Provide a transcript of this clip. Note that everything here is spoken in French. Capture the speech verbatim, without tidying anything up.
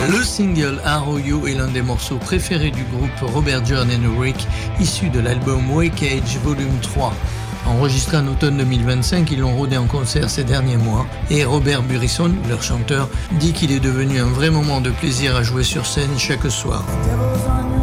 Le single Arrow You est l'un des morceaux préférés du groupe Robert John and Rick, issu de l'album Wake Age Volume trois. Enregistré en automne deux mille vingt-cinq, ils l'ont rodé en concert ces derniers mois et Robert Burrisson, leur chanteur, dit qu'il est devenu un vrai moment de plaisir à jouer sur scène chaque soir.